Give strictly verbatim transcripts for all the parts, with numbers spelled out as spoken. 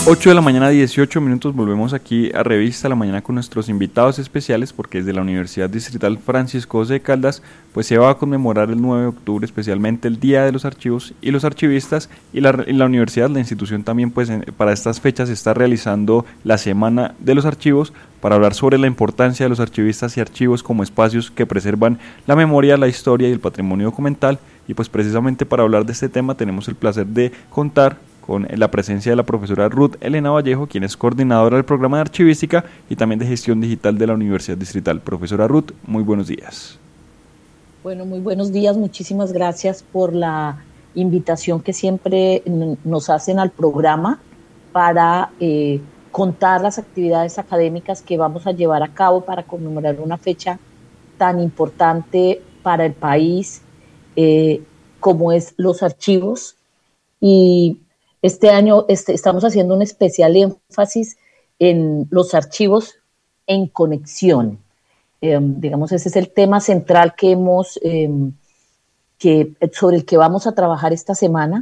ocho de la mañana, dieciocho minutos, volvemos aquí a Revista La Mañana con nuestros invitados especiales, porque desde la Universidad Distrital Francisco José de Caldas pues se va a conmemorar el nueve de octubre, especialmente el Día de los Archivos y los Archivistas, y la, y la universidad, la institución también pues en, para estas fechas está realizando la Semana de los Archivos, para hablar sobre la importancia de los archivistas y archivos como espacios que preservan la memoria, la historia y el patrimonio documental. Y pues precisamente para hablar de este tema tenemos el placer de contar con la presencia de la profesora Ruth Elena Vallejo, quien es coordinadora del programa de archivística y también de gestión digital de la Universidad Distrital. Profesora Ruth, muy buenos días. Bueno, muy buenos días, muchísimas gracias por la invitación que siempre nos hacen al programa para eh, contar las actividades académicas que vamos a llevar a cabo para conmemorar una fecha tan importante para el país eh, como es los archivos. Y este año este, estamos haciendo un especial énfasis en los archivos en conexión. Eh, digamos, ese es el tema central que hemos, eh, que, sobre el que vamos a trabajar esta semana,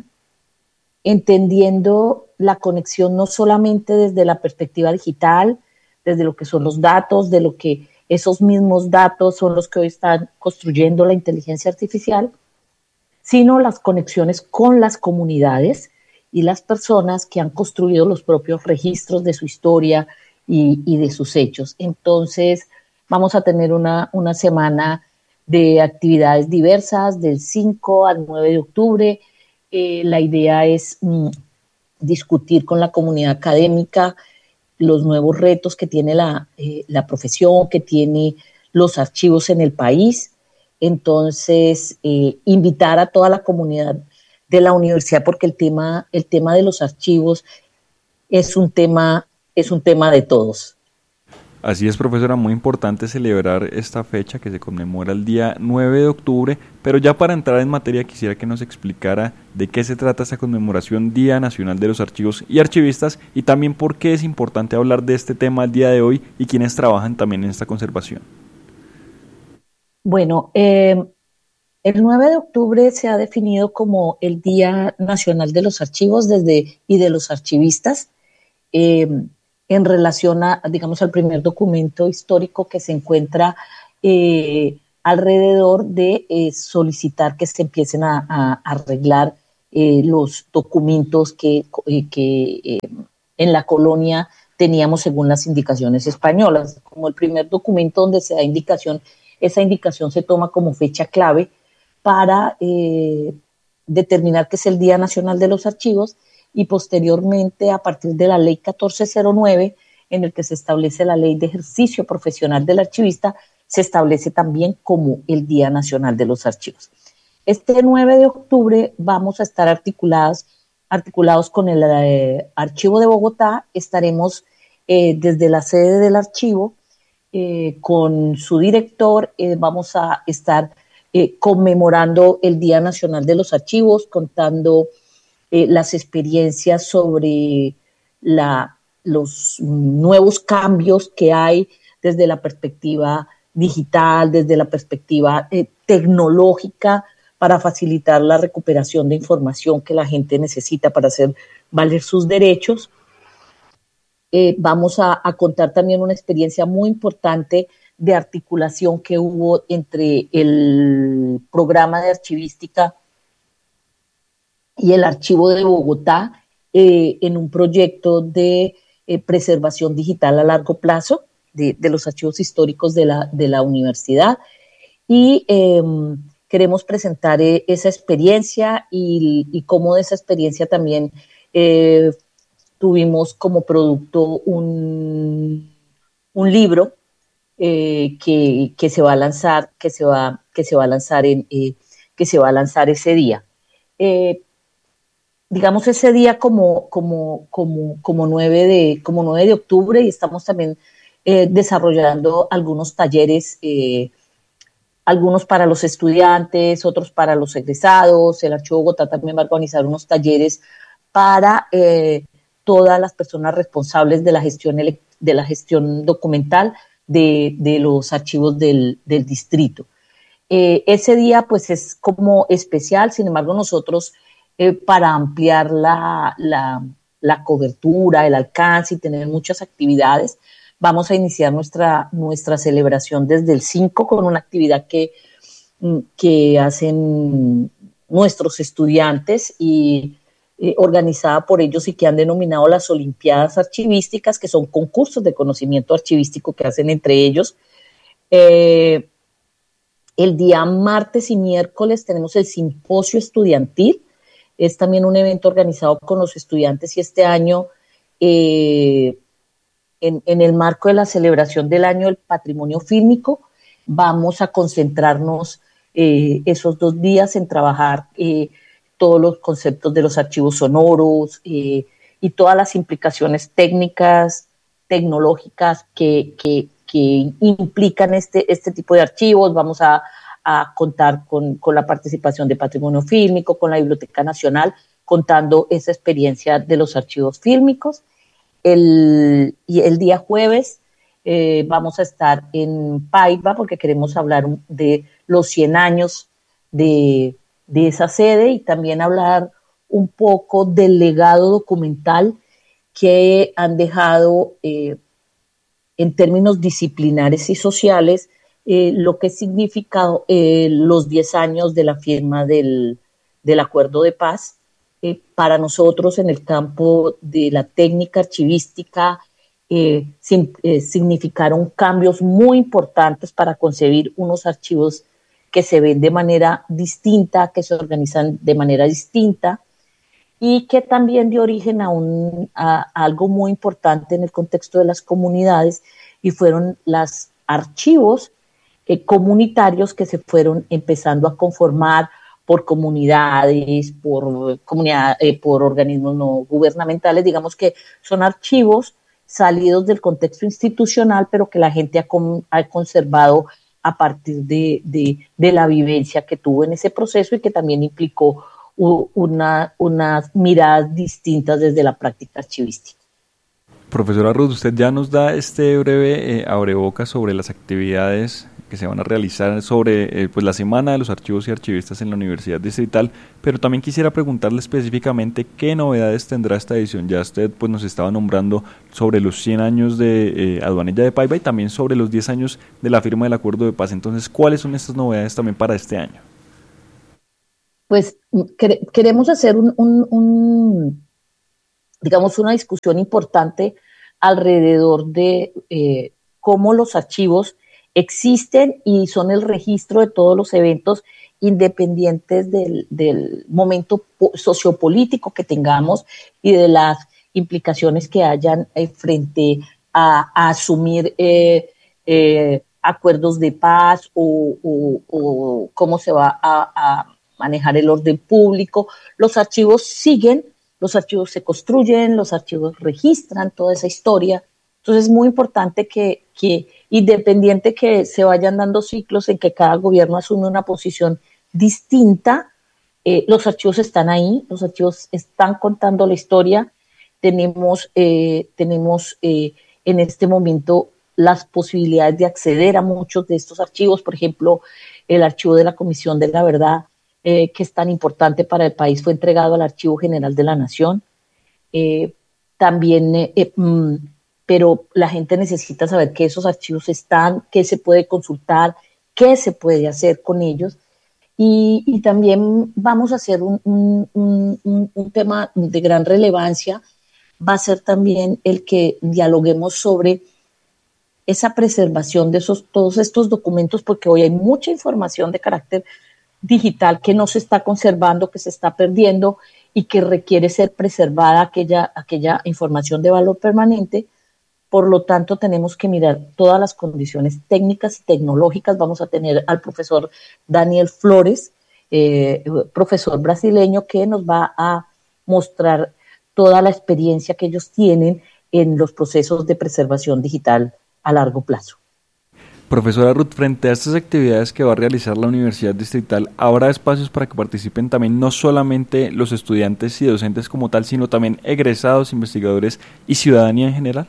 entendiendo la conexión no solamente desde la perspectiva digital, desde lo que son los datos, de lo que esos mismos datos son los que hoy están construyendo la inteligencia artificial, sino las conexiones con las comunidades y las personas que han construido los propios registros de su historia y, y de sus hechos. Entonces, vamos a tener una, una semana de actividades diversas del cinco al nueve de octubre. Eh, la idea es mm, discutir con la comunidad académica los nuevos retos que tiene la, eh, la profesión, que tiene los archivos en el país. Entonces, eh, invitar a toda la comunidad de la universidad, porque el tema, el tema de los archivos es un tema, es un tema de todos. Así es, profesora, muy importante celebrar esta fecha que se conmemora el día nueve de octubre, pero ya para entrar en materia quisiera que nos explicara de qué se trata esta conmemoración Día Nacional de los Archivos y Archivistas, y también por qué es importante hablar de este tema el día de hoy y quienes trabajan también en esta conservación. Bueno, eh, el nueve de octubre se ha definido como el Día Nacional de los Archivos desde, y de los Archivistas, eh, en relación a, digamos, al primer documento histórico que se encuentra eh, alrededor de eh, solicitar que se empiecen a, a arreglar eh, los documentos que, eh, que eh, en la colonia teníamos según las indicaciones españolas. Como el primer documento donde se da indicación, esa indicación se toma como fecha clave para eh, determinar que es el Día Nacional de los Archivos, y posteriormente, a partir de la ley catorce cero nueve, en el que se establece la ley de ejercicio profesional del archivista, se establece también como el Día Nacional de los Archivos. Este nueve de octubre vamos a estar articulados, articulados con el eh, Archivo de Bogotá. Estaremos eh, desde la sede del archivo eh, con su director, eh, vamos a estar eh, conmemorando el Día Nacional de los Archivos, contando Eh, las experiencias sobre la, los nuevos cambios que hay desde la perspectiva digital, desde la perspectiva eh, tecnológica, para facilitar la recuperación de información que la gente necesita para hacer valer sus derechos. Eh, vamos a, a contar también una experiencia muy importante de articulación que hubo entre el programa de archivística y el Archivo de Bogotá eh, en un proyecto de eh, preservación digital a largo plazo de, de los archivos históricos de la, de la universidad. Y eh, queremos presentar eh, esa experiencia y, y cómo de esa experiencia también eh, tuvimos como producto un, un libro eh, que, que se va a lanzar, que se va, que se va a lanzar en, eh, que se va a lanzar ese día. Eh, digamos ese día como, como, como, como, nueve de, como nueve de octubre, y estamos también eh, desarrollando algunos talleres, eh, algunos para los estudiantes, otros para los egresados. El Archivo de Bogotá también va a organizar unos talleres para eh, todas las personas responsables de la gestión, de la gestión documental de, de los archivos del, del distrito. Eh, ese día pues es como especial, sin embargo nosotros Eh, para ampliar la, la, la cobertura, el alcance y tener muchas actividades. Vamos a iniciar nuestra, nuestra celebración desde el cinco con una actividad que, que hacen nuestros estudiantes y eh, organizada por ellos y que han denominado las Olimpiadas Archivísticas, que son concursos de conocimiento archivístico que hacen entre ellos. Eh, el día martes y miércoles tenemos el simposio estudiantil. Es también un evento organizado con los estudiantes y este año, eh, en, en el marco de la celebración del año del patrimonio fílmico, vamos a concentrarnos eh, esos dos días en trabajar eh, todos los conceptos de los archivos sonoros eh, y todas las implicaciones técnicas, tecnológicas que, que, que implican este, este tipo de archivos. Vamos a a contar con, con la participación de Patrimonio Fílmico, con la Biblioteca Nacional, contando esa experiencia de los archivos fílmicos. El, y el día jueves eh, vamos a estar en Paiva porque queremos hablar de los cien años de, de esa sede y también hablar un poco del legado documental que han dejado eh, en términos disciplinares y sociales Eh, lo que significa eh, los diez años de la firma del, del Acuerdo de Paz. Eh, para nosotros en el campo de la técnica archivística eh, sim, eh, significaron cambios muy importantes para concebir unos archivos que se ven de manera distinta, que se organizan de manera distinta y que también dio origen a, un, a, a algo muy importante en el contexto de las comunidades y fueron los archivos Eh, comunitarios que se fueron empezando a conformar por comunidades, por, comunidad, eh, por organismos no gubernamentales, digamos que son archivos salidos del contexto institucional, pero que la gente ha, con, ha conservado a partir de, de, de la vivencia que tuvo en ese proceso y que también implicó una, unas miradas distintas desde la práctica archivística. Profesora Ruth, usted ya nos da este breve eh, abrebocas sobre las actividades que se van a realizar sobre eh, pues la Semana de los Archivos y Archivistas en la Universidad Distrital, pero también quisiera preguntarle específicamente qué novedades tendrá esta edición. Ya usted pues nos estaba nombrando sobre los cien años de eh, Aduanilla de Paiva y también sobre los diez años de la firma del Acuerdo de Paz. Entonces, ¿cuáles son estas novedades también para este año? Pues quer- queremos hacer un, un, un, digamos, una discusión importante alrededor de eh, cómo los archivos existen y son el registro de todos los eventos independientes del, del momento sociopolítico que tengamos y de las implicaciones que hayan eh, frente a, a asumir eh, eh, acuerdos de paz o, o, o cómo se va a, a manejar el orden público. Los archivos siguen, los archivos se construyen, los archivos registran toda esa historia. Entonces es muy importante que, que, independiente que se vayan dando ciclos en que cada gobierno asume una posición distinta, eh, los archivos están ahí, los archivos están contando la historia. Tenemos, eh, tenemos eh, en este momento las posibilidades de acceder a muchos de estos archivos, por ejemplo, el archivo de la Comisión de la Verdad, eh, que es tan importante para el país, fue entregado al Archivo General de la Nación. Eh, también... Eh, eh, pero la gente necesita saber que esos archivos están, qué se puede consultar, qué se puede hacer con ellos. Y, y también vamos a hacer un, un, un, un tema de gran relevancia, va a ser también el que dialoguemos sobre esa preservación de esos, todos estos documentos, porque hoy hay mucha información de carácter digital que no se está conservando, que se está perdiendo y que requiere ser preservada aquella, aquella información de valor permanente. Por lo tanto, tenemos que mirar todas las condiciones técnicas y tecnológicas. Vamos a tener al profesor Daniel Flores, eh, profesor brasileño, que nos va a mostrar toda la experiencia que ellos tienen en los procesos de preservación digital a largo plazo. Profesora Ruth, frente a estas actividades que va a realizar la Universidad Distrital, ¿habrá espacios para que participen también no solamente los estudiantes y docentes como tal, sino también egresados, investigadores y ciudadanía en general?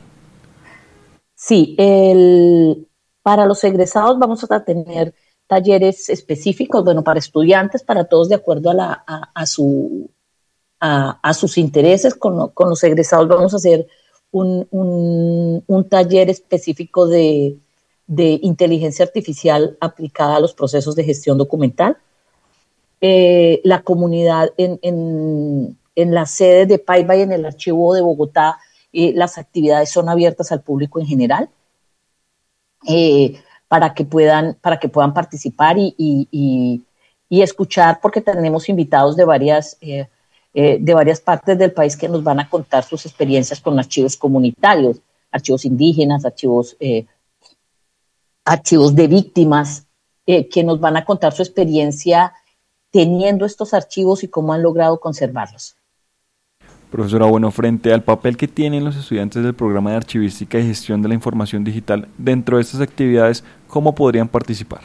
Sí, el, para los egresados vamos a tener talleres específicos, bueno, para estudiantes, para todos de acuerdo a, la, a, a, su, a, a sus intereses. Con, con los egresados vamos a hacer un, un, un taller específico de, de inteligencia artificial aplicada a los procesos de gestión documental. Eh, la comunidad en, en, en la sede de Paiva y en el archivo de Bogotá, eh, las actividades son abiertas al público en general, eh, para que puedan, para que puedan participar y, y, y, y escuchar, porque tenemos invitados de varias, eh, eh, de varias partes del país que nos van a contar sus experiencias con archivos comunitarios, archivos indígenas, archivos, eh, archivos de víctimas, eh, que nos van a contar su experiencia teniendo estos archivos y cómo han logrado conservarlos. Profesora, bueno, frente al papel que tienen los estudiantes del programa de Archivística y Gestión de la Información Digital, dentro de estas actividades, ¿cómo podrían participar?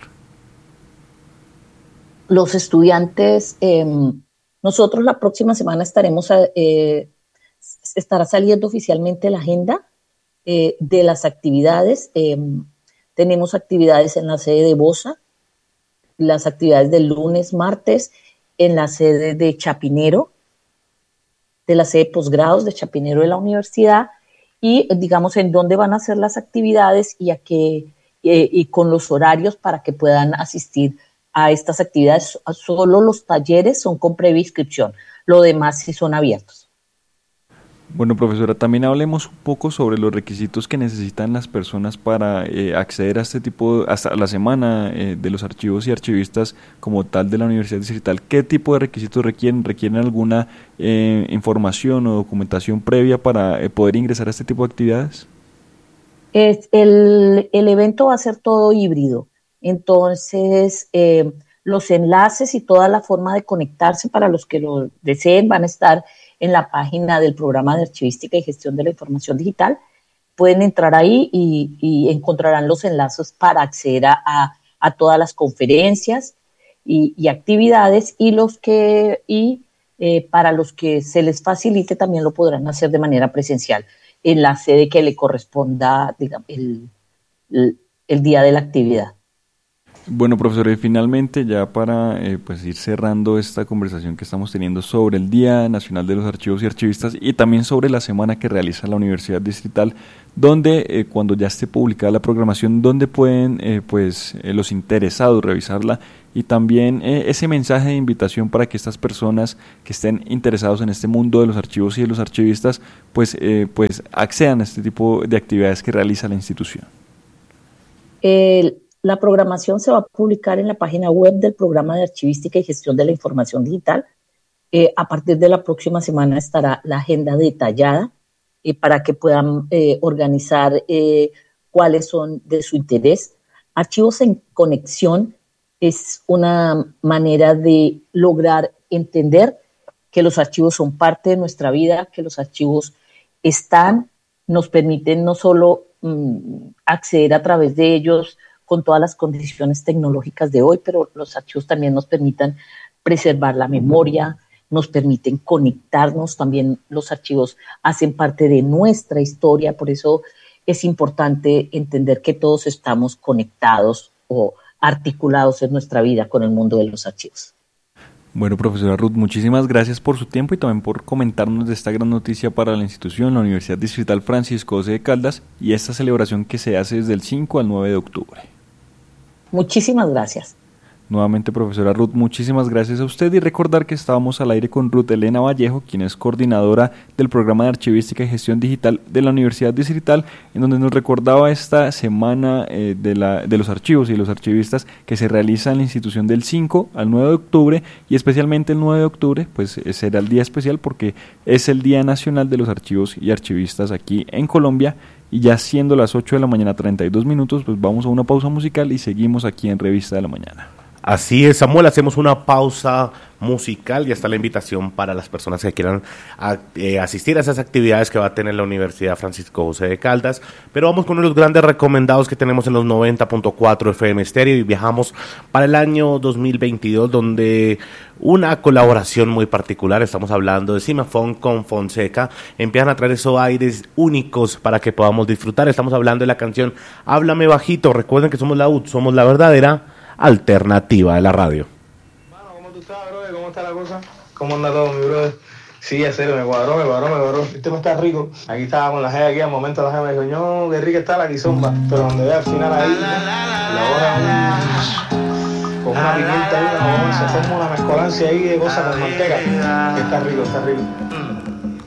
Los estudiantes, eh, nosotros la próxima semana estaremos, eh, estará saliendo oficialmente la agenda eh, de las actividades. Eh, tenemos actividades en la sede de Bosa, las actividades del lunes, martes, en la sede de Chapinero, de la sede de posgrados de Chapinero de la universidad, y digamos en dónde van a hacer las actividades y, a qué, eh, y con los horarios para que puedan asistir a estas actividades. Solo los talleres son con previa inscripción, lo demás sí son abiertos. Bueno, profesora, también hablemos un poco sobre los requisitos que necesitan las personas para eh, acceder a este tipo, hasta la semana eh, de los archivos y archivistas como tal de la Universidad Distrital. ¿Qué tipo de requisitos requieren? ¿Requieren alguna eh, información o documentación previa para eh, poder ingresar a este tipo de actividades? Es el, el evento va a ser todo híbrido, entonces eh, los enlaces y toda la forma de conectarse para los que lo deseen van a estar en la página del programa de Archivística y Gestión de la Información Digital. Pueden entrar ahí y, y encontrarán los enlaces para acceder a, a, a todas las conferencias y, y actividades, y los que y eh, para los que se les facilite también lo podrán hacer de manera presencial en la sede que le corresponda, digamos, el, el, el día de la actividad. Bueno, profesor, y finalmente ya para eh, pues ir cerrando esta conversación que estamos teniendo sobre el Día Nacional de los Archivos y Archivistas y también sobre la semana que realiza la Universidad Distrital, donde eh, cuando ya esté publicada la programación, donde pueden eh, pues eh, los interesados revisarla, y también eh, ese mensaje de invitación para que estas personas que estén interesados en este mundo de los archivos y de los archivistas pues, eh, pues accedan a este tipo de actividades que realiza la institución. El La programación se va a publicar en la página web del Programa de Archivística y Gestión de la Información Digital. Eh, a partir de la próxima semana estará la agenda detallada eh, para que puedan eh, organizar eh, cuáles son de su interés. Archivos en Conexión es una manera de lograr entender que los archivos son parte de nuestra vida, que los archivos están, nos permiten no solo mmm, acceder a través de ellos con todas las condiciones tecnológicas de hoy, pero los archivos también nos permitan preservar la memoria, nos permiten conectarnos, también los archivos hacen parte de nuestra historia, por eso es importante entender que todos estamos conectados o articulados en nuestra vida con el mundo de los archivos. Bueno, profesora Ruth, muchísimas gracias por su tiempo y también por comentarnos de esta gran noticia para la institución, la Universidad Distrital Francisco José de Caldas, y esta celebración que se hace desde el cinco al nueve de octubre. Muchísimas gracias. Nuevamente, profesora Ruth, muchísimas gracias a usted, y recordar que estábamos al aire con Ruth Elena Vallejo, quien es coordinadora del programa de Archivística y Gestión Digital de la Universidad Distrital, en donde nos recordaba esta semana eh, de, la, de los archivos y los archivistas que se realiza en la institución del cinco al nueve de octubre, y especialmente el nueve de octubre, pues eh, será el día especial porque es el Día Nacional de los Archivos y Archivistas aquí en Colombia. Y ya siendo las ocho de la mañana, treinta y dos minutos, pues vamos a una pausa musical y seguimos aquí en Revista de la Mañana. Así es, Samuel, hacemos una pausa musical y está la invitación para las personas que quieran a, eh, asistir a esas actividades que va a tener la Universidad Francisco José de Caldas. Pero vamos con uno de los grandes recomendados que tenemos en los noventa punto cuatro F M Estéreo, y viajamos para el año dos mil veintidós, donde una colaboración muy particular, estamos hablando de Cimafón con Fonseca, empiezan a traer esos aires únicos para que podamos disfrutar. Estamos hablando de la canción Háblame Bajito. Recuerden que somos la U T, somos la verdadera alternativa de la radio. Mano, ¿cómo tú estás, brother? ¿Cómo está la cosa? ¿Cómo anda todo, mi brother? Sí, en serio, me cuadró, me cuadró, me cuadró. Este me está rico. Aquí estaba con la jeva aquí, al momento la jeva me dijo, no, qué rica está la guisomba. Pero donde ve al final ahí, la hora con una pimienta y una se forma una mezcolancia ahí de cosas con manteca. Que está rico, está rico.